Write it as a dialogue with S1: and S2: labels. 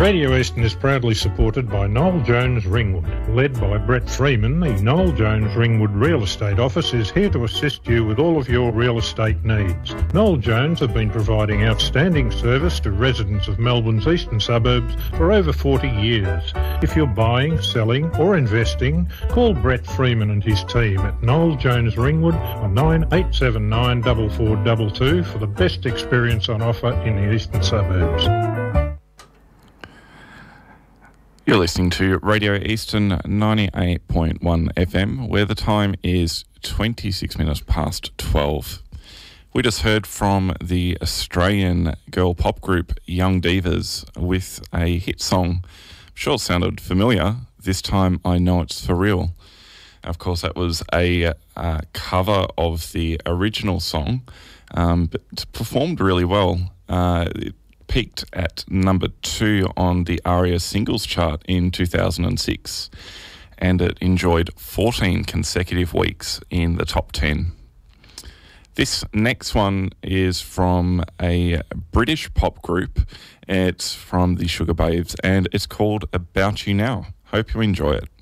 S1: Radio Eastern is proudly supported by Noel Jones Ringwood. Led by Brett Freeman, the Noel Jones Ringwood Real Estate Office is here to assist you with all of your real estate needs. Noel Jones have been providing outstanding service to residents of Melbourne's eastern suburbs for over 40 years. If you're buying, selling or investing, call Brett Freeman and his team at Noel Jones Ringwood on 9879 4422 for the best experience on offer in the eastern suburbs.
S2: You're listening to Radio Eastern 98.1 FM, where the time is 26 minutes past 12. We just heard from the Australian girl pop group Young Divas with a hit song. I'm sure it sounded familiar. This Time I Know It's For Real. Of course, that was a cover of the original song, but performed really well. It peaked at number 2 on the ARIA singles chart in 2006, and it enjoyed 14 consecutive weeks in the top 10. This next one is from a British pop group. It's from the Sugar Babes, and it's called About You Now. Hope you enjoy it.